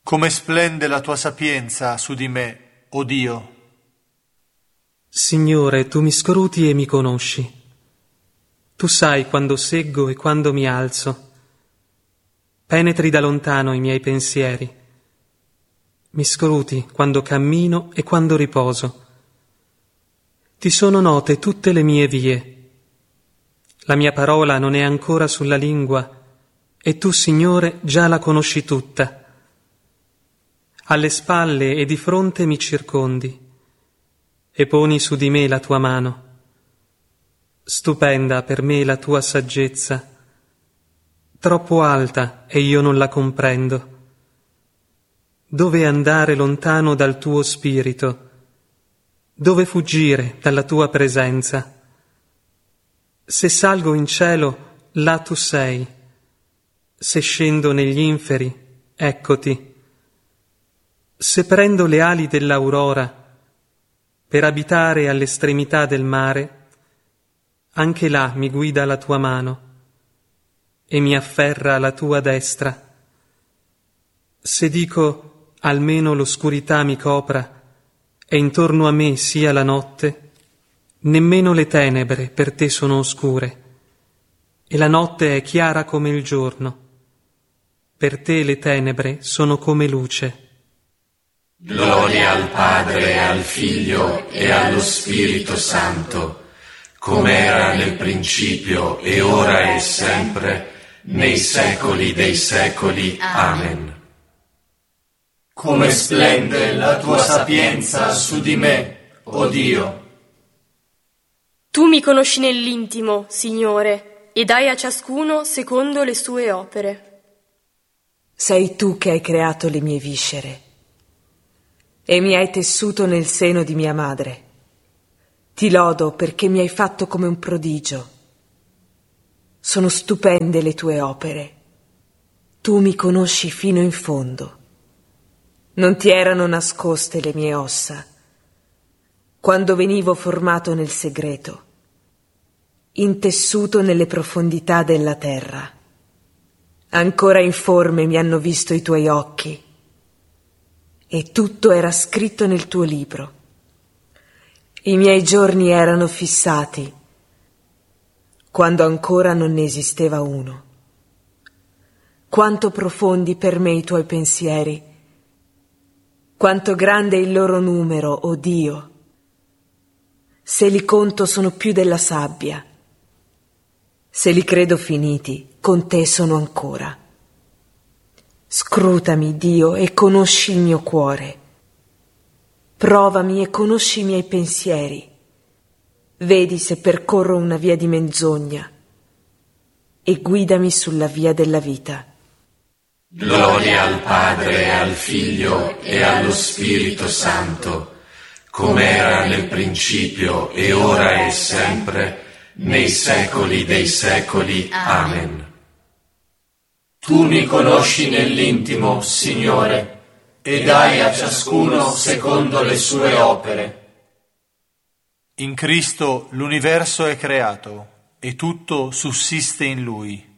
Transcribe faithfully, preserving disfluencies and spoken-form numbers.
Come splende la tua sapienza su di me, o Dio. Signore, tu mi scruti e mi conosci. Tu sai quando seggo e quando mi alzo. Penetri da lontano i miei pensieri. Mi scruti quando cammino e quando riposo. Ti sono note tutte le mie vie. La mia parola non è ancora sulla lingua, e tu, Signore, già la conosci tutta. Alle spalle e di fronte mi circondi, e poni su di me la tua mano. Stupenda per me la tua saggezza, troppo alta e io non la comprendo. Dove andare lontano dal tuo spirito? Dove fuggire dalla tua presenza? Se salgo in cielo, là tu sei. Se scendo negli inferi, eccoti. Se prendo le ali dell'aurora per abitare all'estremità del mare, anche là mi guida la tua mano e mi afferra la tua destra. Se dico almeno l'oscurità mi copra e intorno a me sia la notte, nemmeno le tenebre per te sono oscure, e la notte è chiara come il giorno. Per te le tenebre sono come luce. Gloria al Padre, e al Figlio e allo Spirito Santo, come era nel principio e ora e sempre, nei secoli dei secoli. Amen. Come splende la tua sapienza su di me, o Dio. Tu mi conosci nell'intimo, Signore, e dai a ciascuno secondo le sue opere. Sei tu che hai creato le mie viscere e mi hai tessuto nel seno di mia madre. Ti lodo perché mi hai fatto come un prodigio. Sono stupende le tue opere. Tu mi conosci fino in fondo. Non ti erano nascoste le mie ossa quando venivo formato nel segreto, intessuto nelle profondità della terra. Ancora informe mi hanno visto i tuoi occhi, e tutto era scritto nel tuo libro. I miei giorni erano fissati, quando ancora non ne esisteva uno. Quanto profondi per me i tuoi pensieri, quanto grande il loro numero, o Dio. Se li conto sono più della sabbia. Se li credo finiti, con te sono ancora. Scrutami, Dio, e conosci il mio cuore. Provami e conosci i miei pensieri. Vedi se percorro una via di menzogna e guidami sulla via della vita. Gloria al Padre, e al Figlio e allo Spirito Santo, come era nel principio e ora e sempre, nei secoli dei secoli. Amen. Tu mi conosci nell'intimo, Signore, e dai a ciascuno secondo le sue opere. In Cristo l'universo è creato e tutto sussiste in Lui.